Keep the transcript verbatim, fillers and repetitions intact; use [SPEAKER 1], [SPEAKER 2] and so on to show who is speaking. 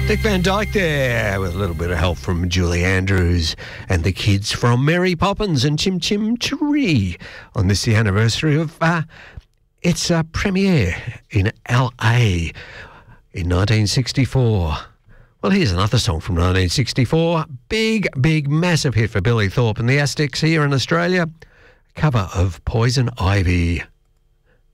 [SPEAKER 1] Dick Van Dyke there with a little bit of help from Julie Andrews and the kids from Mary Poppins and Chim Chim Cheree on this the anniversary of uh, its uh, premiere in L A in nineteen sixty-four. Well, here's another song from nineteen sixty-four. Big, big, massive hit for Billy Thorpe and the Aztecs here in Australia. A cover of Poison Ivy.